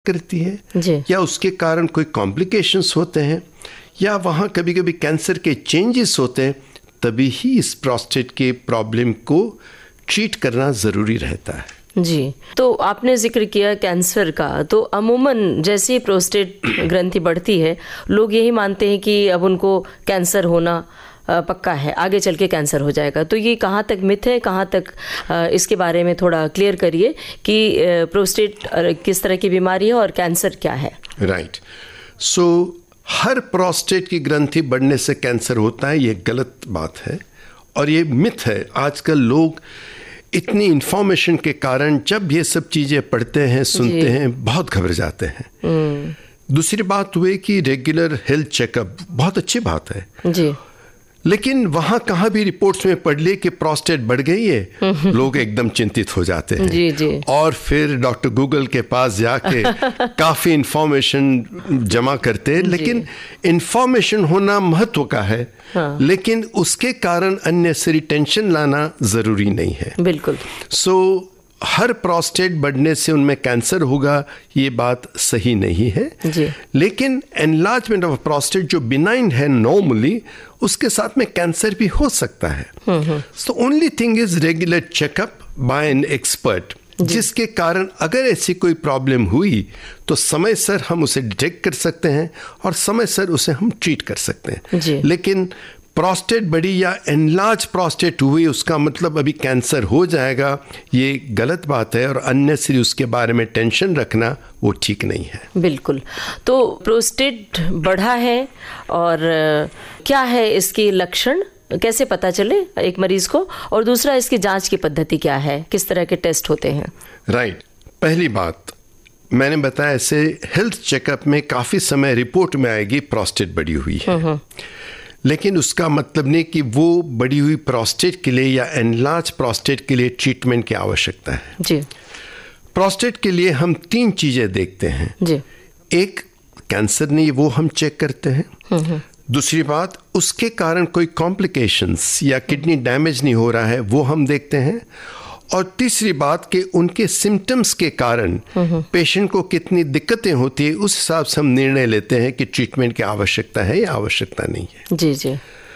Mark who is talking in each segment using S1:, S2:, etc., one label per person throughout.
S1: करती है
S2: जी।
S1: या उसके कारण कोई कॉम्प्लिकेशंस होते हैं या वहाँ कभी कभी कैंसर के चेंजेस होते हैं, तभी ही इस प्रोस्टेट के प्रॉब्लम को ट्रीट करना ज़रूरी रहता है।
S2: जी, तो आपने जिक्र किया कैंसर का, तो अमूमन जैसे ही प्रोस्टेट ग्रंथि बढ़ती है, लोग यही मानते हैं कि अब उनको कैंसर होना पक्का है, आगे चल के कैंसर हो जाएगा। तो ये कहाँ तक मिथ है, कहाँ तक इसके बारे में थोड़ा क्लियर करिए कि प्रोस्टेट किस तरह की बीमारी है और कैंसर क्या है।
S1: राइट। सो हर प्रोस्टेट की ग्रंथि बढ़ने से कैंसर होता है, ये गलत बात है और ये मिथ है। आजकल लोग इतनी इंफॉर्मेशन के कारण जब ये सब चीज़ें पढ़ते हैं, सुनते हैं, बहुत घबरा जाते हैं। दूसरी बात हुई कि रेगुलर हेल्थ चेकअप बहुत अच्छी बात है
S2: जी,
S1: लेकिन वहाँ कहाँ भी रिपोर्ट्स में पढ़ लिए कि प्रोस्टेट बढ़ गई है, लोग एकदम चिंतित हो जाते हैं।
S2: जी जी।
S1: और फिर डॉक्टर गूगल के पास जाके काफ़ी इंफॉर्मेशन जमा करते हैं, लेकिन इंफॉर्मेशन होना महत्व का है।
S2: हाँ।
S1: लेकिन उसके कारण अननेसेसरी टेंशन लाना ज़रूरी नहीं है।
S2: बिल्कुल।
S1: सो हर प्रोस्टेट बढ़ने से उनमें कैंसर होगा, ये बात सही नहीं है
S2: जी।
S1: लेकिन एनलार्जमेंट ऑफ प्रोस्टेट जो बिनाइन है नॉर्मली, उसके साथ में कैंसर भी हो सकता है। So only thing is regular checkup bye an expert, जिसके कारण अगर ऐसी कोई प्रॉब्लम हुई तो समय सर हम उसे डिटेक्ट कर सकते हैं और समय सर उसे हम ट्रीट कर सकते हैं।
S2: जी।
S1: लेकिन प्रोस्टेट बड़ी या एनलार्ज प्रोस्टेट हुई उसका मतलब अभी कैंसर हो जाएगा, ये गलत बात है और अननेसेसरी उसके बारे में टेंशन रखना वो ठीक नहीं है।
S2: बिल्कुल। तो प्रोस्टेट बढ़ा है और क्या है इसके लक्षण, कैसे पता चले एक मरीज को, और दूसरा इसकी जांच की पद्धति क्या है, किस तरह के टेस्ट होते हैं।
S1: राइट। पहली बात मैंने बताया, ऐसे हेल्थ चेकअप में काफ़ी समय रिपोर्ट में आएगी प्रोस्टेट बढ़ी हुई है, लेकिन उसका मतलब नहीं कि वो बढ़ी हुई प्रोस्टेट के लिए या एनलार्ज प्रोस्टेट के लिए ट्रीटमेंट की आवश्यकता है।
S2: जी।
S1: प्रोस्टेट के लिए हम 3 चीज़ें देखते हैं।
S2: जी।
S1: एक, कैंसर नहीं, वो हम चेक करते हैं। दूसरी बात, उसके कारण कोई कॉम्प्लिकेशंस या किडनी डैमेज नहीं हो रहा है, वो हम देखते हैं। और तीसरी बात कि उनके सिम्टम्स के कारण पेशेंट को कितनी दिक्कतें होती है, उस हिसाब से हम निर्णय लेते हैं कि ट्रीटमेंट की आवश्यकता है या आवश्यकता नहीं है।
S2: जी जी।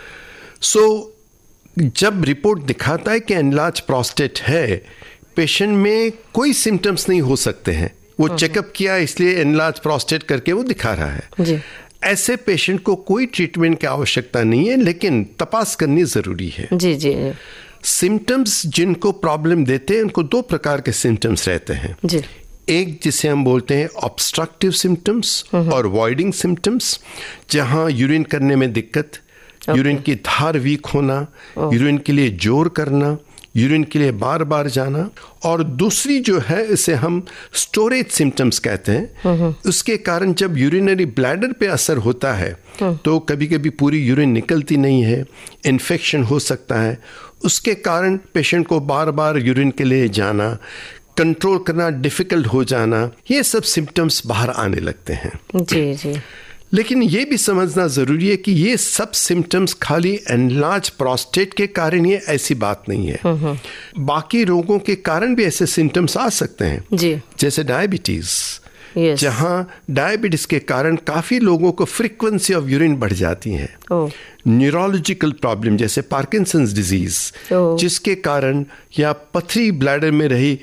S1: सो जब रिपोर्ट दिखाता है कि एनलार्ज प्रोस्टेट है, पेशेंट में कोई सिम्टम्स नहीं हो सकते हैं, वो चेकअप किया इसलिए एनलार्ज प्रोस्टेट करके वो दिखा रहा है।
S2: जी।
S1: ऐसे पेशेंट को कोई ट्रीटमेंट की आवश्यकता नहीं है, लेकिन तपास करनी ज़रूरी है।
S2: जी जी।
S1: सिम्टम्स जिनको प्रॉब्लम देते हैं उनको 2 प्रकार के सिम्टम्स रहते हैं।
S2: जी।
S1: एक जिसे हम बोलते हैं ऑब्स्ट्रक्टिव सिम्टम्स और वॉइडिंग सिम्टम्स, जहां यूरिन करने में दिक्कत, यूरिन की धार वीक होना, यूरिन के लिए जोर करना, यूरिन के लिए बार बार जाना। और दूसरी जो है इसे हम स्टोरेज सिम्टम्स कहते हैं। उसके कारण जब यूरिनरी ब्लैडर पे असर होता है तो कभी कभी पूरी यूरिन निकलती नहीं है, इन्फेक्शन हो सकता है, उसके कारण पेशेंट को बार बार यूरिन के लिए जाना, कंट्रोल करना डिफ़िकल्ट हो जाना, ये सब सिम्टम्स बाहर आने लगते हैं।
S2: जी जी।
S1: लेकिन ये भी समझना ज़रूरी है कि ये सब सिम्टम्स खाली एनलार्ज प्रोस्टेट के कारण ये ऐसी बात नहीं है। बाकी रोगों के कारण भी ऐसे सिम्टम्स आ सकते हैं।
S2: जी।
S1: जैसे डायबिटीज़,
S2: Yes.
S1: जहाँ डायबिटीज़ के कारण काफ़ी लोगों को फ्रीक्वेंसी ऑफ यूरिन बढ़ जाती है। न्यूरोलॉजिकल प्रॉब्लम जैसे पार्किंसंस डिजीज़, जिसके कारण या पथरी ब्लैडर में रही,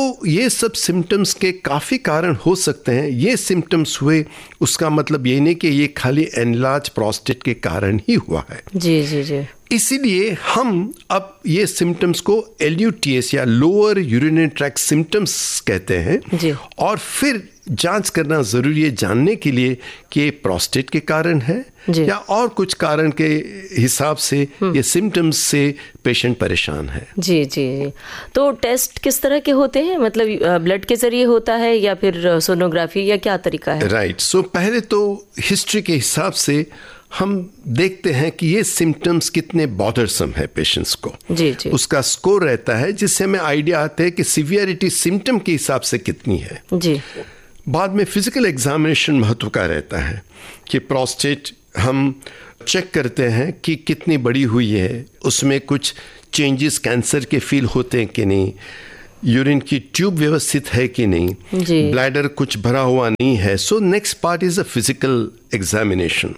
S1: ये सब सिम्टम्स के काफ़ी कारण हो सकते हैं। ये सिम्टम्स हुए उसका मतलब ये नहीं कि ये खाली एनलार्ज प्रोस्टेट के कारण ही हुआ है।
S2: जी जी जी।
S1: इसीलिए हम अब ये सिम्टम्स को LUTS या लोअर यूरिनरी ट्रैक्ट सिम्टम्स कहते हैं।
S2: जी।
S1: और फिर जांच करना ज़रूरी है जानने के लिए कि प्रोस्टेट के कारण है या और कुछ कारण के हिसाब से ये सिम्टम्स से पेशेंट परेशान है।
S2: जी जी। तो टेस्ट किस तरह के होते हैं, मतलब ब्लड के जरिए होता है या फिर सोनोग्राफी, या क्या तरीका है?
S1: राइट। सो पहले तो हिस्ट्री के हिसाब से हम देखते हैं कि ये सिम्टम्स कितने बॉदरसम है पेशेंट्स को।
S2: जी जी।
S1: उसका स्कोर रहता है जिससे हमें आइडिया आता है कि सीवियरिटी सिम्टम के हिसाब से कितनी है।
S2: जी।
S1: बाद में फिजिकल एग्जामिनेशन महत्व का रहता है कि प्रोस्टेट हम चेक करते हैं कि कितनी बड़ी हुई है, उसमें कुछ चेंजेस कैंसर के फील होते हैं कि नहीं, यूरिन की ट्यूब व्यवस्थित है कि नहीं, ब्लैडर कुछ भरा हुआ नहीं है. So next part is a physical examination.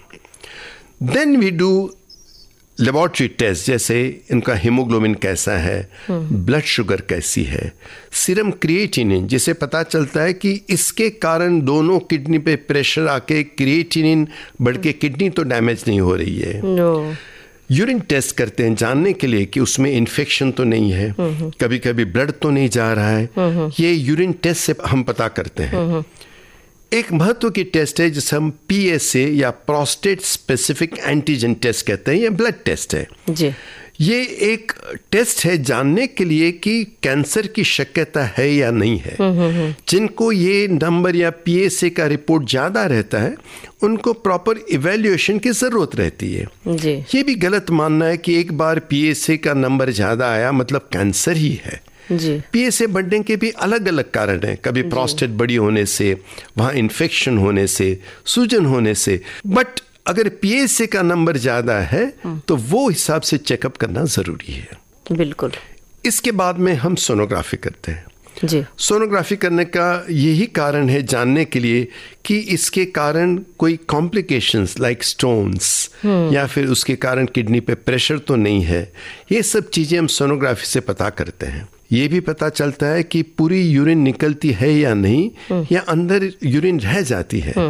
S1: Then we do laboratory test, जैसे इनका हीमोग्लोबिन कैसा है, ब्लड शुगर कैसी है, सीरम क्रिएटिनिन, जिसे पता चलता है कि इसके कारण दोनों किडनी पे प्रेशर आके क्रिएटिनिन बढ़ के किडनी तो डैमेज नहीं हो रही है. यूरिन टेस्ट करते हैं जानने के लिए कि उसमें इन्फेक्शन तो नहीं है, कभी कभी ब्लड तो नहीं जा रहा है. ये यूरिन टेस्ट से हम पता करते हैं. एक महत्व की टेस्ट है जिसे हम PSA या प्रोस्टेट स्पेसिफिक एंटीजन टेस्ट कहते हैं. ये ब्लड टेस्ट है
S2: जी.
S1: ये एक टेस्ट है जानने के लिए कि कैंसर की शक्यता है या नहीं है. जिनको ये नंबर या PSA का रिपोर्ट ज्यादा रहता है उनको प्रॉपर इवैल्यूएशन की जरूरत रहती है
S2: जी.
S1: ये भी गलत मानना है कि एक बार PSA का नंबर ज्यादा आया मतलब कैंसर ही है
S2: जी.
S1: PSA बढ़ने के भी अलग अलग कारण हैं. कभी प्रोस्टेट बड़ी होने से, वहाँ इन्फेक्शन होने से, सूजन होने से. बट अगर PSA का नंबर ज्यादा है तो वो हिसाब से चेकअप करना जरूरी है.
S2: बिल्कुल.
S1: इसके बाद में हम सोनोग्राफी करते हैं
S2: जी.
S1: सोनोग्राफी करने का यही कारण है जानने के लिए कि इसके कारण कोई कॉम्प्लिकेशंस लाइक स्टोन्स या फिर उसके कारण किडनी पे प्रेशर तो नहीं है. ये सब चीजें हम सोनोग्राफी से पता करते हैं. ये भी पता चलता है कि पूरी यूरिन निकलती है या नहीं, या अंदर यूरिन रह जाती है.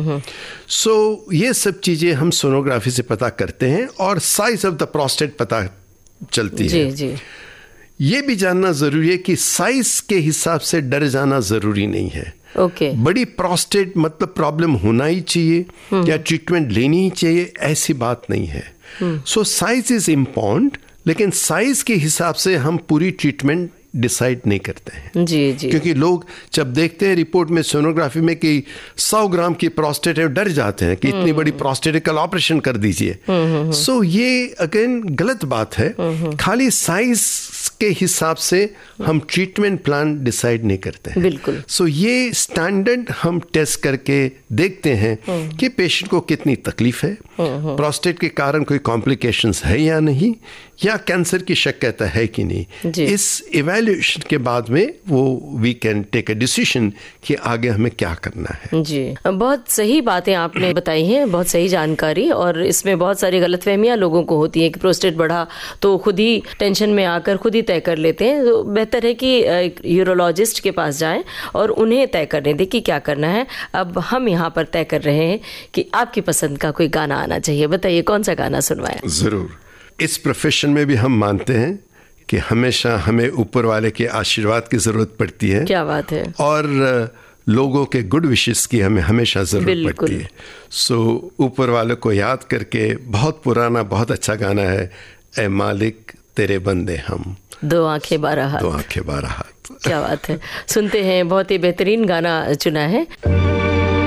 S1: सो ये सब चीजें हम सोनोग्राफी से पता करते हैं. और साइज ऑफ द प्रोस्टेट पता चलती
S2: जी,
S1: है.
S2: जी.
S1: ये भी जानना जरूरी है कि साइज के हिसाब से डर जाना जरूरी नहीं है.
S2: ओके.
S1: बड़ी प्रोस्टेट मतलब प्रॉब्लम होना ही चाहिए या ट्रीटमेंट लेनी ही चाहिए, ऐसी बात नहीं है. सो साइज इज इम्पोर्टेंट, लेकिन साइज के हिसाब से हम पूरी ट्रीटमेंट डिसाइड नहीं करते हैं.
S2: जी जी.
S1: क्योंकि लोग जब देखते हैं रिपोर्ट में सोनोग्राफी में कि 100 ग्राम की प्रोस्टेट है, डर जाते हैं कि इतनी बड़ी प्रोस्टेट है, कल ऑपरेशन कर दीजिए. सो ये अगेन गलत बात है. खाली साइज के हिसाब से हम ट्रीटमेंट प्लान डिसाइड नहीं करते हैं.
S2: बिल्कुल.
S1: सो ये स्टैंडर्ड हम टेस्ट करके देखते हैं कि पेशेंट को कितनी तकलीफ है, प्रोस्टेट के कारण कोई कॉम्प्लिकेशंस है या नहीं, या कैंसर की शक्यता है कि नहीं. इस इवैल्यूएशन के बाद में वो we can take a decision कि आगे हमें क्या करना है.
S2: जी. बहुत सही बातें आपने बताई हैं, बहुत सही जानकारी. और इसमें बहुत सारी गलतफहमियां लोगों को होती हैं कि प्रोस्टेट बढ़ा तो खुद ही टेंशन में आकर खुद ही तय कर लेते हैं. तो बेहतर है कि यूरोलॉजिस्ट के पास जाएं और उन्हें तय करने दें कि क्या करना है. अब हम यहाँ पर तय कर रहे हैं कि आपकी पसंद का कोई गाना आना चाहिए. बताइए कौन सा गाना सुनवाएं.
S1: जरूर. इस प्रोफेशन में भी हम मानते हैं कि हमेशा हमें ऊपर वाले के आशीर्वाद की जरूरत पड़ती है. क्या बात है. और लोगों के गुड विशेस की हमें हमेशा जरूरत पड़ती है. सो ऊपर वाले को याद करके बहुत पुराना बहुत अच्छा गाना है, ए मालिक तेरे बंदे हम,
S2: 2 आंखें 12 हाथ.
S1: 2 आंखें 12 हाथ.
S2: क्या बात है. सुनते हैं. बहुत ही बेहतरीन गाना चुना है.